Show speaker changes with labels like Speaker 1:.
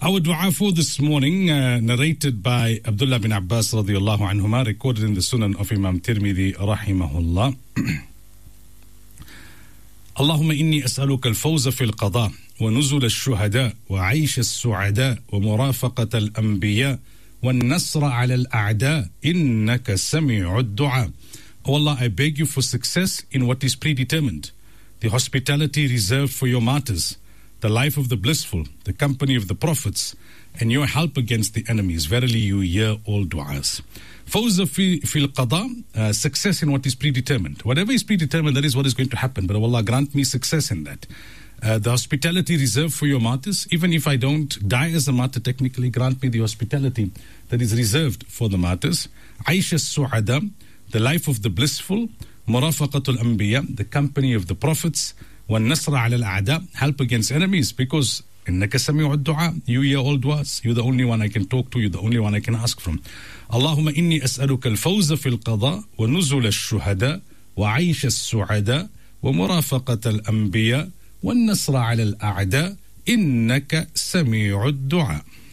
Speaker 1: Our dua for this morning, narrated by Abdullah bin Abbas radiyallahu anhuma, recorded in the Sunan of Imam Tirmidhi rahimahullah. اللهم إني أسألك الفوز في القضاء ونزل الشهداء وعيش السعداء ومرافقة الأنبياء والنصر على الأعداء إنك سميع الدعاء. O Allah, I beg you for success in what is predetermined, the hospitality reserved for your martyrs, the life of the blissful, the company of the prophets, and your help against the enemies. Verily you hear all du'as. Fawza fil qada, success in what is predetermined. Whatever is predetermined, that is what is going to happen. But Allah, grant me success in that. The hospitality reserved for your martyrs, even if I don't die as a martyr technically, grant me the hospitality that is reserved for the martyrs. Aisha su'ada, the life of the blissful. Murafaqatul anbiya, the company of the prophets. Wa nasra ala al-a'da, help against enemies, because innaka sami'ud du'a, you hear all du'as. You're the only one I can talk to, you're the only one I can ask from. Allahumma inni as'aluka al-fawza fil qada wa nuzul al-shuhada wa 'aysha as-su'ada wa murafaqat al-anbiya wa an-nasra 'ala al-a'da innaka sami'ud du'a.